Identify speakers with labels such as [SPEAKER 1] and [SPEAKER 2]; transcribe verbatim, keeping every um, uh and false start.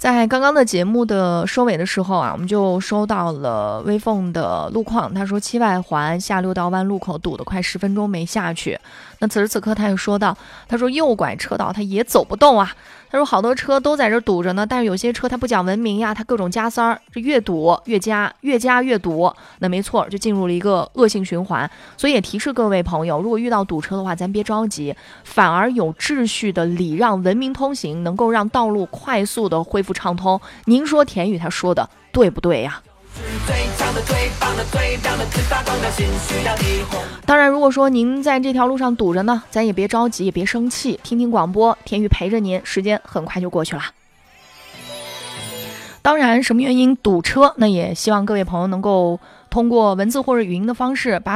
[SPEAKER 1] 在刚刚的节目的收尾的时候啊，我们就收到了微凤的路况，他说七外环下六道弯路口堵得快十分钟没下去。那此时此刻他又说到，他说右拐车道他也走不动啊，他说好多车都在这堵着呢，但是有些车他不讲文明呀，他各种加塞儿，这越堵越加，越加越堵，那没错，就进入了一个恶性循环。所以也提示各位朋友，如果遇到堵车的话，咱别着急，反而有秩序的礼让文明通行，能够让道路快速的恢复畅通。您说田宇他说的对不对呀？当然，如果说您在这条路上堵着呢，咱也别着急，也别生气，听听广播，田宇陪着您，时间很快就过去了。当然，什么原因堵车，那也希望各位朋友能够通过文字或者语音的方式把